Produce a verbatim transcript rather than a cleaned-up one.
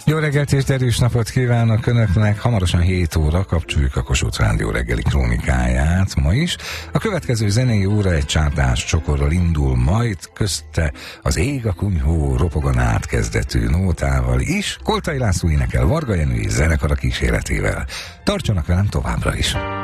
Jó reggelt és derűs napot kívánok Önöknek! Hamarosan hét óra kapcsoljuk a Kossuth Rádió reggeli krónikáját ma is. A következő zenei óra egy csárdás csokorral indul, majd közte az Ég a kunyhó ropogan át kezdetű nótával is. Koltai László énekel Varga Jenő és zenekara kíséretével. Tartsanak velem továbbra is!